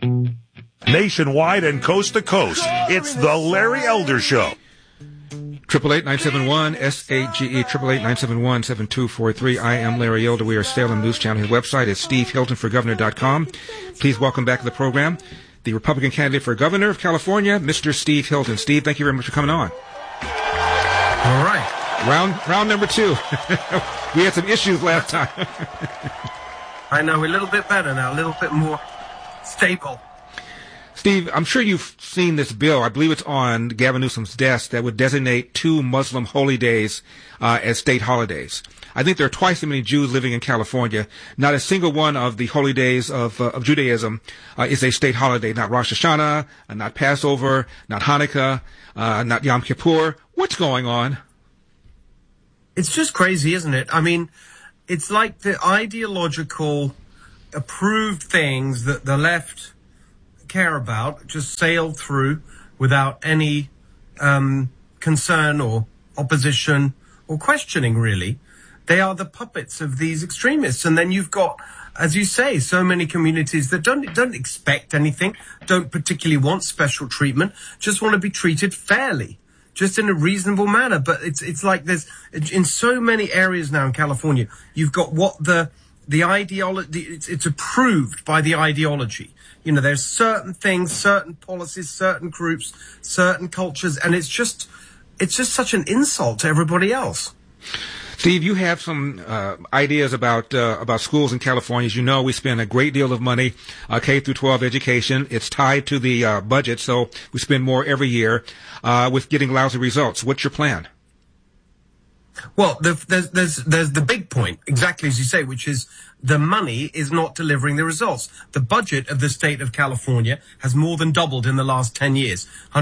Nationwide and coast to coast, it's the Larry Elder Show. 888-971-SAGE, 888-971-7243. I am Larry Elder. We are Salem News Channel. His website is SteveHiltonForGovernor.com. Please welcome back to the program the Republican candidate for governor of California, Mr. Steve Hilton. Steve, thank you very much for coming on. All right. Round number 2. We had some issues last time. I know, we're a little bit better now, a little bit more stable. Steve, I'm sure you've seen this bill. I believe it's on Gavin Newsom's desk that would designate 2 Muslim holy days as state holidays. I think there are twice as many Jews living in California. Not a single one of the holy days of Judaism is a state holiday. Not Rosh Hashanah, not Passover, not Hanukkah, not Yom Kippur. What's going on? It's just crazy, isn't it? I mean, it's like the ideological approved things that the left care about just sail through without any concern or opposition or questioning, really. They are the puppets of these extremists. And then you've got, as you say, so many communities that don't expect anything, don't particularly want special treatment, just want to be treated fairly, just in a reasonable manner. But it's like there's, in so many areas now in California, you've got what the ideology, it's approved by the ideology. You know, there's certain things, certain policies, certain groups, certain cultures, and it's just such an insult to everybody else. Steve, you have some ideas about schools in California. As you know, we spend a great deal of money K through 12 education. It's tied to the budget, so we spend more every year with getting lousy results. What's your plan? Well, there's the big point, exactly as you say, which is the money is not delivering the results. The budget of the state of California has more than doubled in the last 10 years.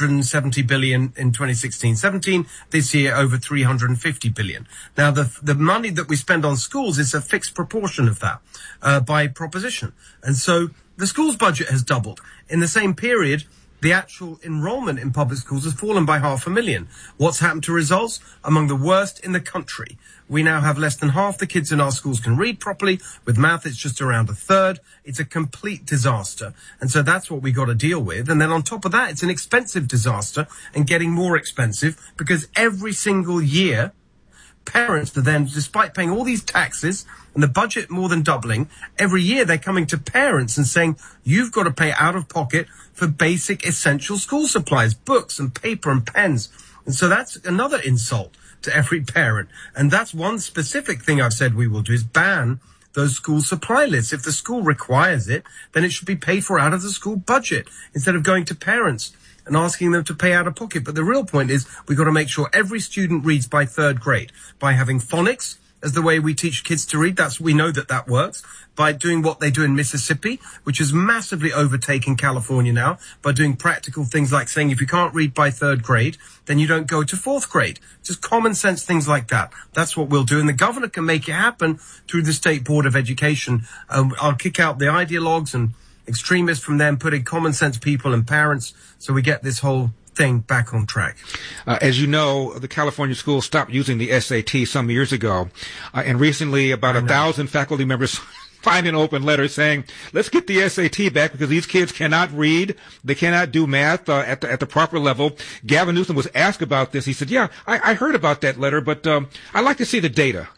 170 billion in 2016-17. This year, over 350 billion. Now, the money that we spend on schools is a fixed proportion of that by proposition. And so the schools budget has doubled. In the same period, the actual enrollment in public schools has fallen by 500,000. What's happened to results? Among the worst in the country. We now have less than half the kids in our schools can read properly. With math, it's just around a third. It's a complete disaster. And so that's what we got to deal with. And then on top of that, it's an expensive disaster and getting more expensive because every single year, parents are then, despite paying all these taxes and the budget more than doubling, every year they're coming to parents and saying, you've got to pay out of pocket for basic essential school supplies, books and paper and pens. And so that's another insult to every parent. And that's one specific thing I've said we will do is ban those school supply lists. If the school requires it, then it should be paid for out of the school budget instead of going to parents and asking them to pay out of pocket. But the real point is we've got to make sure every student reads by 3rd grade by having phonics as the way we teach kids to read. We know that works. By doing what they do in Mississippi, which is massively overtaking California now, by doing practical things like saying if you can't read by 3rd grade, then you don't go to 4th grade. Just common sense things like that. That's what we'll do. And the governor can make it happen through the State Board of Education. I'll kick out the ideologues and extremists from them, put in common sense people and parents so we get this whole thing back on track. As you know, the California schools stopped using the SAT some years ago. And recently, about 1,000 faculty members signed an open letter saying, let's get the SAT back because these kids cannot read. They cannot do math at the proper level. Gavin Newsom was asked about this. He said, yeah, I heard about that letter, but I'd like to see the data.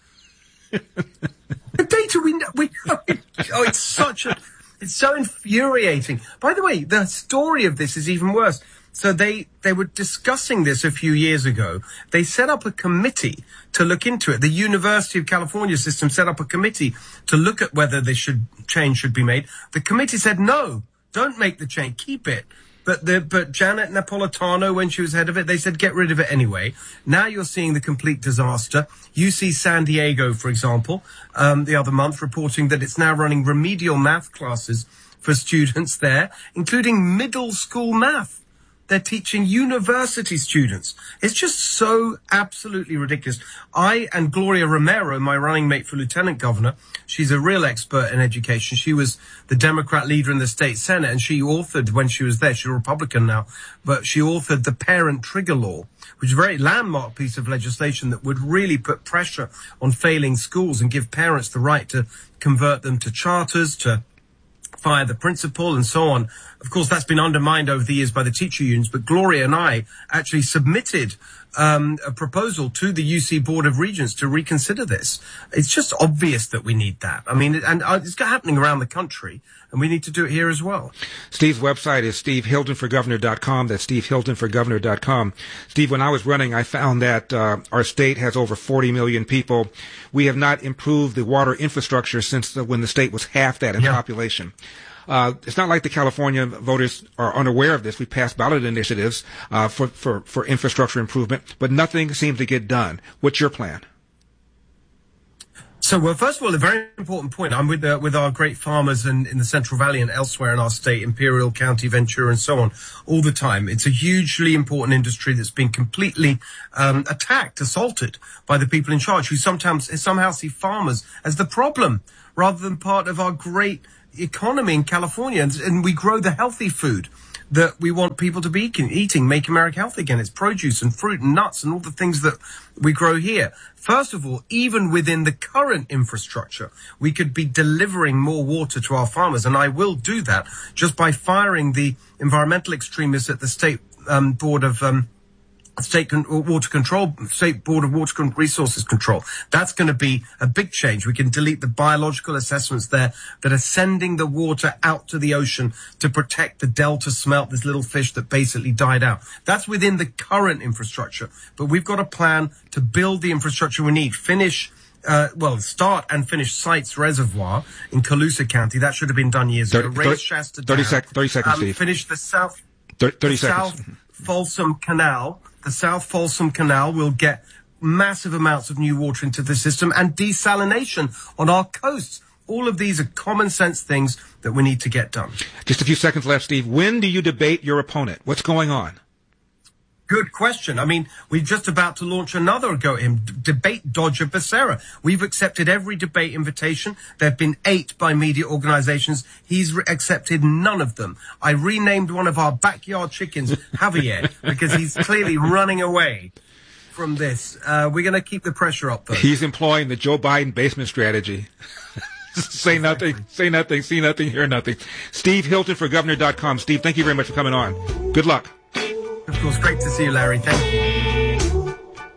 The data, we know. Oh, it's so infuriating. By the way, the story of this is even worse. So they were discussing this a few years ago. They set up a committee to look into it. The University of California system set up a committee to look at whether change should be made. The committee said, no, don't make the change, keep it. But Janet Napolitano, when she was head of it, they said get rid of it anyway. Now you're seeing the complete disaster. UC San Diego, for example, the other month reporting that it's now running remedial math classes for students there, including middle school math. They're teaching university students. It's just so absolutely ridiculous. I and Gloria Romero, my running mate for lieutenant governor, she's a real expert in education. She was the Democrat leader in the state Senate, and she authored, when she was there, she's a Republican now, but she authored the Parent Trigger Law, which is a very landmark piece of legislation that would really put pressure on failing schools and give parents the right to convert them to charters, to via the principal and so on. Of course, that's been undermined over the years by the teacher unions, but Gloria and I actually submitted a proposal to the UC Board of Regents to reconsider this. It's just obvious that we need that. I mean, and it's happening around the country, and we need to do it here as well. Steve's website is stevehiltonforgovernor.com. That's stevehiltonforgovernor.com. Steve, when I was running, I found that our state has over 40 million people. We have not improved the water infrastructure since when the state was half that in population. It's not like the California voters are unaware of this. We passed ballot initiatives for infrastructure improvement, but nothing seems to get done. What's your plan? So, well, first of all, a very important point. I'm with our great farmers in the Central Valley and elsewhere in our state, Imperial County, Ventura, and so on, all the time. It's a hugely important industry that's been completely attacked, assaulted by the people in charge, who somehow see farmers as the problem rather than part of our great economy in California. And we grow the healthy food that we want people to be eating, make America healthy again. It's produce and fruit and nuts and all the things that we grow here. First of all, even within the current infrastructure, we could be delivering more water to our farmers. And I will do that just by firing the environmental extremists at the State Board of Water Control, State Board of Water Resources Control. That's going to be a big change. We can delete the biological assessments there that are sending the water out to the ocean to protect the Delta smelt, this little fish that basically died out. That's within the current infrastructure. But we've got a plan to build the infrastructure we need. Start and finish Sites Reservoir in Colusa County. That should have been done years ago. Raise Shasta Dam. 30 seconds, Steve. Finish the South 30 seconds. South Folsom Canal. The South Folsom Canal will get massive amounts of new water into the system, and desalination on our coasts. All of these are common sense things that we need to get done. Just a few seconds left, Steve. When do you debate your opponent? What's going on? Good question. I mean, we're just about to launch another go at him, Debate Dodger Becerra. We've accepted every debate invitation. There have been 8 by media organizations. He's accepted none of them. I renamed one of our backyard chickens Javier because he's clearly running away from this. We're going to keep the pressure up, though. He's employing the Joe Biden basement strategy. Say nothing, see nothing, hear nothing. SteveHiltonForGovernor.com. Steve, thank you very much for coming on. Good luck. Of course, great to see you, Larry. Thank you.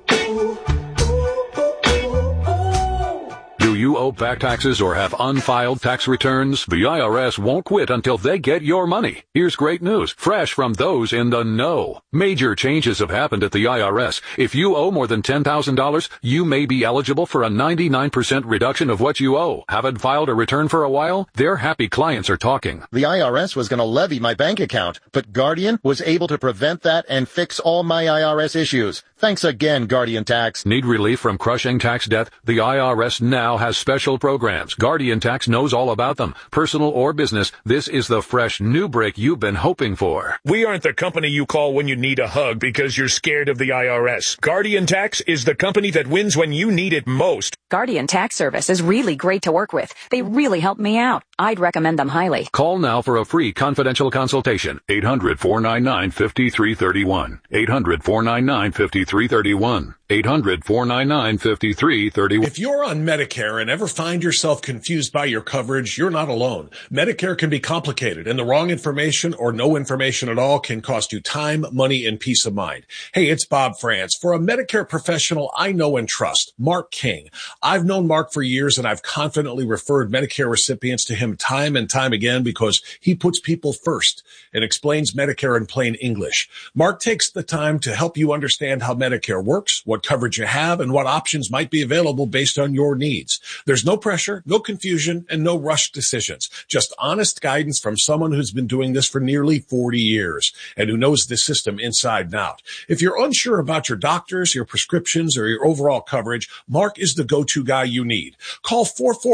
Do you owe back taxes or have unfiled tax returns? The IRS won't quit until they get your money. Here's great news, fresh from those in the know. Major changes have happened at the IRS. If you owe more than $10,000, you may be eligible for a 99% reduction of what you owe. Haven't filed a return for a while? Their happy clients are talking. The IRS was going to levy my bank account, but Guardian was able to prevent that and fix all my IRS issues. Thanks again, Guardian Tax. Need relief from crushing tax debt? The IRS now has special programs. Guardian Tax knows all about them. Personal or business, this is the fresh new break you've been hoping for. We aren't the company you call when you need a hug because you're scared of the IRS. Guardian Tax is the company that wins when you need it most. Guardian Tax Service is really great to work with. They really help me out. I'd recommend them highly. Call now for a free confidential consultation. 800-499-5331. 800-499-5331. 800-499-5331. If you're on Medicare and ever find yourself confused by your coverage, you're not alone. Medicare can be complicated, and the wrong information or no information at all can cost you time, money, and peace of mind. Hey, it's Bob France. For a Medicare professional I know and trust, Mark King. I've known Mark for years, and I've confidently referred Medicare recipients to him time and time again because he puts people first and explains Medicare in plain English. Mark takes the time to help you understand how Medicare works, what coverage you have, and what options might be available based on your needs. There's no pressure, no confusion, and no rushed decisions. Just honest guidance from someone who's been doing this for nearly 40 years and who knows the system inside and out. If you're unsure about your doctors, your prescriptions, or your overall coverage, Mark is the go-to guy you need. Call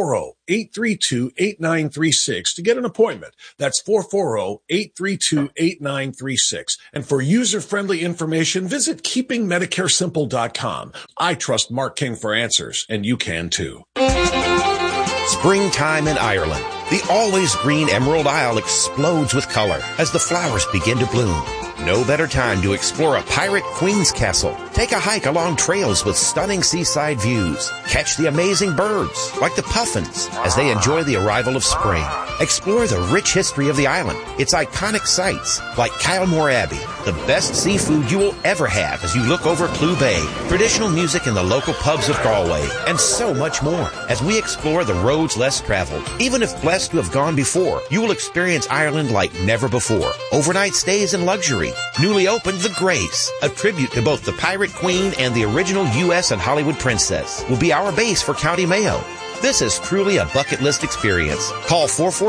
440-832-8936 to get an appointment. That's 440-832-8936. And for user-friendly information, visit keepingmedicaresimple.com. I trust Mark King for answers, and you can too. Springtime in Ireland. The always green Emerald Isle explodes with color as the flowers begin to bloom. No better time to explore a pirate queen's castle. Take a hike along trails with stunning seaside views. Catch the amazing birds, like the puffins, as they enjoy the arrival of spring. Explore the rich history of the island, its iconic sites, like Kylemore Abbey, the best seafood you will ever have as you look over Clew Bay, traditional music in the local pubs of Galway, and so much more. As we explore the roads less traveled, even if blessed to have gone before, you will experience Ireland like never before. Overnight stays and luxury. Newly opened The Grace, a tribute to both the Pirate Queen and the original U.S. and Hollywood princess, will be our base for County Mayo. This is truly a bucket list experience. Call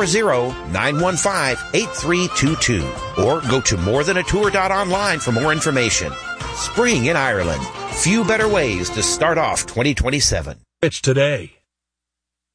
440-915-8322 or go to morethanatour.online for more information. Spring in Ireland. Few better ways to start off 2027. It's today.